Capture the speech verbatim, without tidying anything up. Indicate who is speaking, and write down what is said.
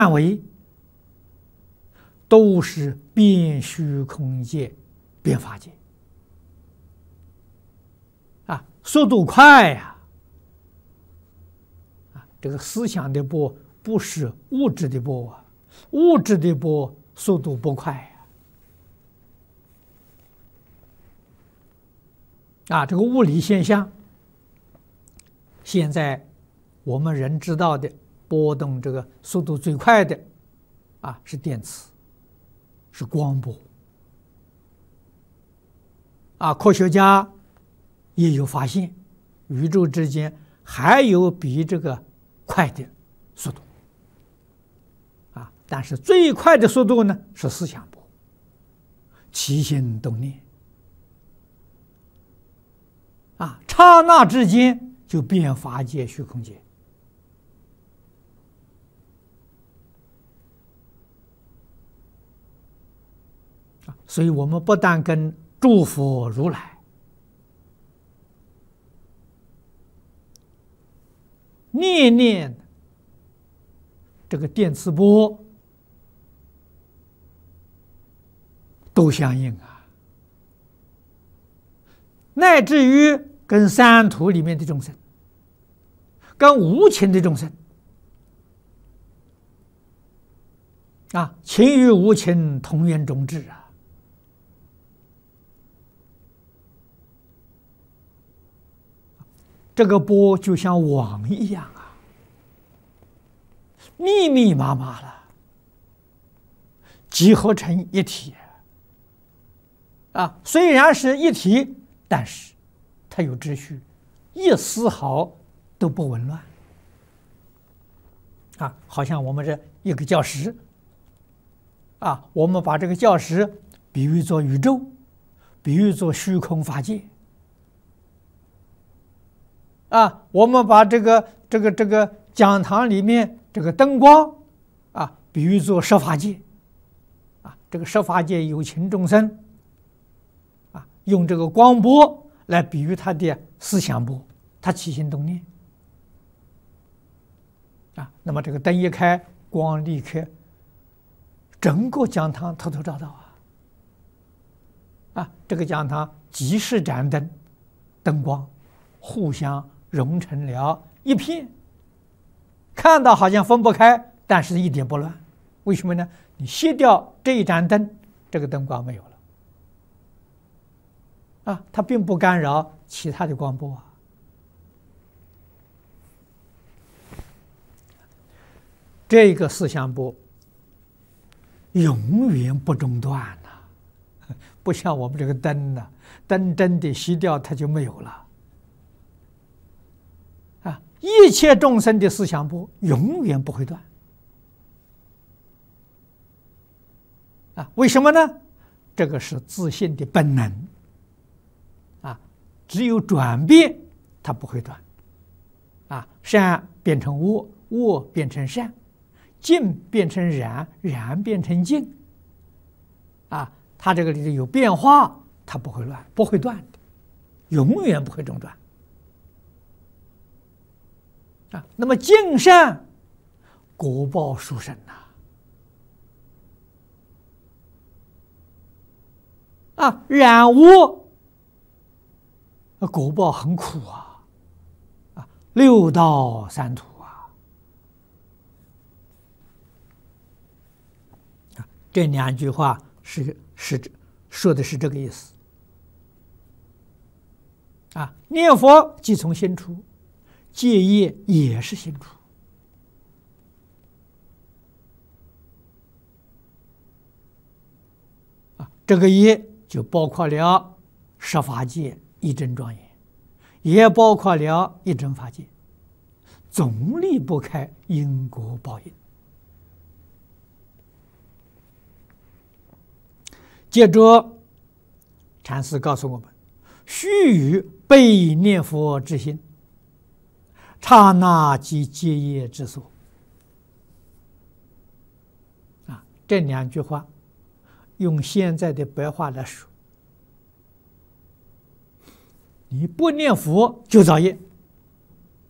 Speaker 1: 范围都是变虚空界、变法界啊，速度快呀！啊，这个思想的波不是物质的波啊，物质的波速度不快呀！啊，这个物理现象，现在我们人知道的波动这个速度最快的啊是电磁，是光波。啊，科学家也有发现，宇宙之间还有比这个快的速度。啊，但是最快的速度呢是思想波，起心动念。啊，刹那之间就变法界、虚空界。啊，所以我们不但跟诸佛如来念念这个电磁波都相应啊，乃至于跟三途里面的众生，跟无情的众生啊，情与无情同源种质啊。这个波就像网一样啊，密密麻麻的集合成一体啊。虽然是一体，但是它有秩序，一丝毫都不紊乱啊。好像我们这一个教室啊，我们把这个教室比喻作宇宙，比喻作虚空法界。啊，我们把这个这个这个讲堂里面这个灯光啊，比喻作十法界，啊，这个十法界有情众生，啊，用这个光波来比喻他的思想波，他起心动念，啊，那么这个灯一开，光立刻整个讲堂透透照照啊，啊，这个讲堂几十盏灯，灯光互相融成了一片，看到好像分不开，但是一点不乱。为什么呢？你熄掉这一盏灯，这个灯光没有了啊，它并不干扰其他的光波啊。这个思想波永远不中断呐、啊，不像我们这个灯呢、啊，灯真的熄掉它就没有了。一切众生的思想波永远不会断啊！为什么呢？这个是自信的本能啊！只有转变，它不会断啊！善变成恶，恶变成善，净变成染，染变成净啊！它这个里头有变化，它不会乱，不会断的，永远不会中断。啊，那么净善果报殊胜呐！啊，染污果报很苦啊！啊，六道三途啊！啊，这两句话是是说的是这个意思。啊，念佛即从心出。戒业也是心出啊，这个业就包括了十法界一真庄严，也包括了一真法界，总离不开因果报应。接着，禅师告诉我们：须臾被念佛之心。刹那即戒业之所啊，这两句话用现在的白话来说，你不念佛就造业。